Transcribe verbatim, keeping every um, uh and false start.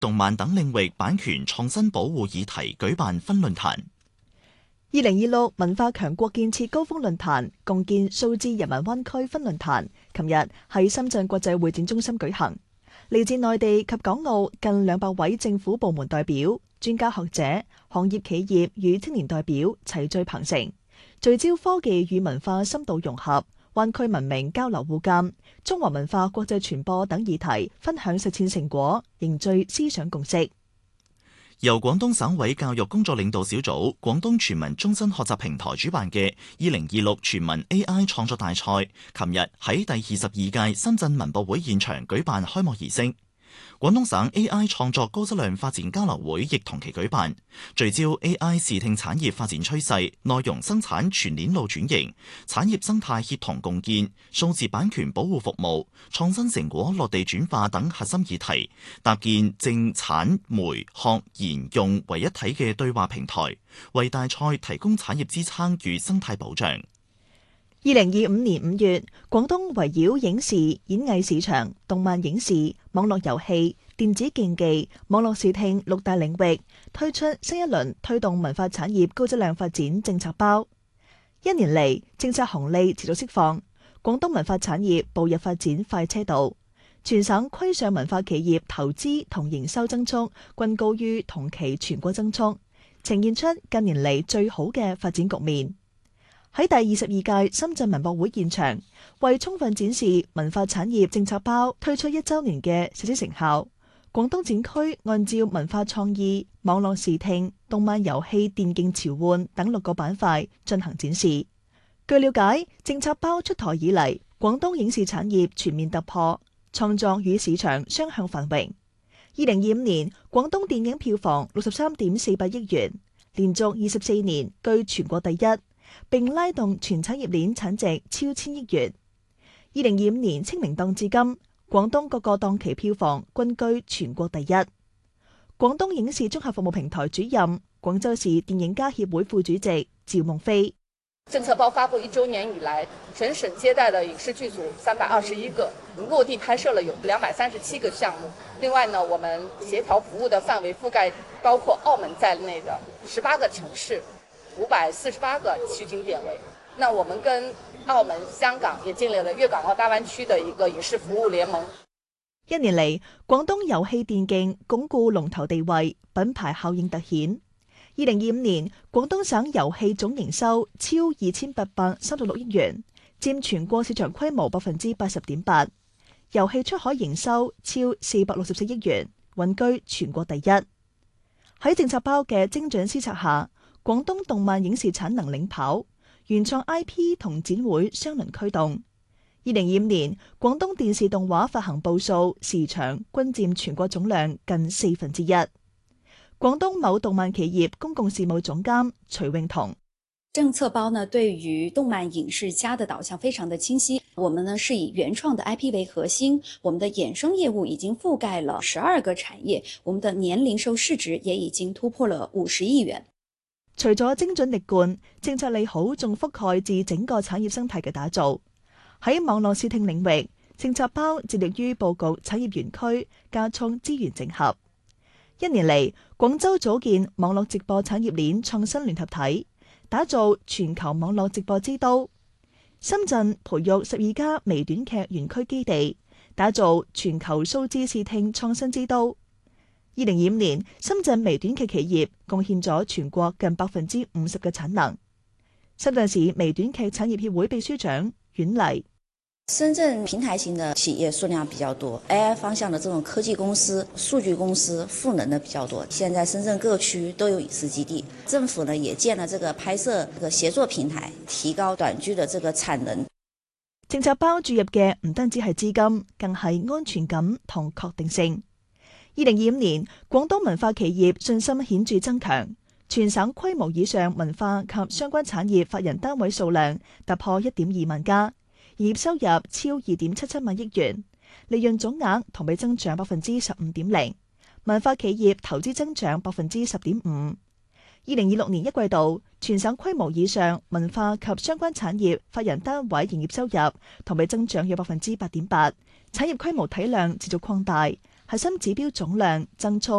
動漫等領域版權創新保護議題舉辦分論壇。 二零二六文化強國建設高峰論壇共建數字人民灣區分論壇，琴日喺深圳國際會展中心舉行。嚟自內地及港澳近兩百位政府部門代表、專家學者、行業企業與青年代表齊聚鵬城，聚焦科技與文化深度融合、灣區文明交流互鑒、中華文化國際傳播等議題，分享實踐成果，凝聚思想共識。 由廣東省委教育工作領導小組、廣東全民終身學習平台主辦嘅二零二六全民 A I 創作大賽，琴日喺第二十二屆深圳文博會現場舉辦開幕儀式。廣東省 A I 創作高質量發展交流會亦同期舉辦，聚焦 A I 視聽產業發展趨勢、內容生產全鏈路轉型、產業生態協同共建、數字版權保護服務、創新成果落地轉化等核心議題，搭建政產媒學研用為一體嘅對話平台，為大賽提供產業支撐與生態保障。 二零二五年五月，廣東圍繞影視、演藝市場、動漫影視、網絡遊戲、電子競技、網絡視聽六大領域推出新一輪推動文化產業高質量發展政策包。一年嚟，政策紅利持續釋放，廣東文化產業步入發展快車道，全省規上文化企業投資同營收增速均高於同期全國增速，呈現出近年嚟最好嘅發展局面。喺第二十二屆深圳文博會現場，為充分展示文化產業政策包推出一週年嘅實質成效，廣東展區按照文化創意、網絡視聽、動漫遊戲、電競潮玩等六個板塊進行展示。據了解，政策包出台以嚟，廣東影視產業全面突破，創作與市場雙向繁榮。二零二五年，廣東電影票房六十三點四八億元，連續二十四年居全國第一，並拉動全產業鏈產值超千億元。二零二五年清明檔至今，廣東各個檔期票房均居全國第一。廣東影視綜合服務平台主任、廣州市電影家協會副主席趙夢飛： 政策包發布一週年以來，全省接待的影視劇組三百二十一個，落地拍攝了有兩百三十七個項目。另外呢，我們協調服務的範圍覆蓋包括澳門在內的十八個城市。五百四十八個取景點位，那我們跟澳門、香港也建立了粵港澳大灣區的一個影視服務聯盟。 一年嚟，廣東遊戲電競鞏固龍頭地位，品牌效應凸顯。二零二五年，廣東省遊戲總營收超二千八百三十六億元，佔全國市場規模百分之八十點八。遊戲出海營收超四百六十四億元，穩居全國第一。喺政策包嘅精準施策下，廣東動漫影視產能領跑，原創 I P 同展會雙輪驅動。二零二五年，廣東電視動畫發行部數、時長均佔全國總量近四分之一。廣東某動漫企業公共事務總監徐永彤： 政策包呢，對於動漫影視家的導向非常的清晰。我們呢是以原創的 I P 為核心，我們的衍生業務已經覆蓋了十二個產業，我們的年零售市值也已經突破了五十億元。 除咗精準力貫，政策利好仲覆蓋至整個產業生態嘅打造。喺網絡視聽領域，政策包致力於佈局產業園區，加速資源整合。一年嚟，廣州組建網絡直播產業鏈創新聯合體，打造全球網絡直播之都。深圳培育十二家微短劇園區基地，打造全球數字視聽創新之都。二零二五年，深圳微短劇企業貢獻咗全國近百分之五十嘅產能。深圳市微短劇產業協會秘書長阮麗： 深圳平台型的企業數量比較多 ，A I 方向的這種科技公司、數據公司賦能的比較多。現在深圳各區都有影視基地，政府呢也建了這個拍攝這個協作平台，提高短劇的這個產能。 政策包注入嘅唔單止係資金，更係安全感同確定性。二零二五年，廣東文化企業信心顯著增強，全省規模以上文化及相關產業法人單位數量突破一點二萬家，營業收入超二點七七萬億元，利潤總額同比增長百分之十五點零，文化企業投資增長百分之十點五。二零二六年一季度，全省規模以上文化及相關產業法人單位營業收入同比增長約百分之八點八，產業規模體量持續擴大。 核心指標總量增速